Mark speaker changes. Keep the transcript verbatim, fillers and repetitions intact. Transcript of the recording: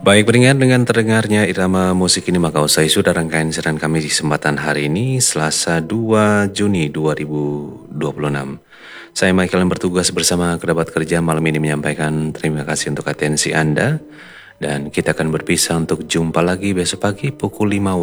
Speaker 1: Baik, beringat dengan terdengarnya irama musik ini maka usai sudah rangkaian siaran kami di kesempatan hari ini Selasa dua Juni dua ribu dua puluh enam. Saya Michael yang bertugas bersama kerabat kerja malam ini menyampaikan terima kasih untuk atensi Anda dan kita akan berpisah untuk jumpa lagi besok pagi pukul lima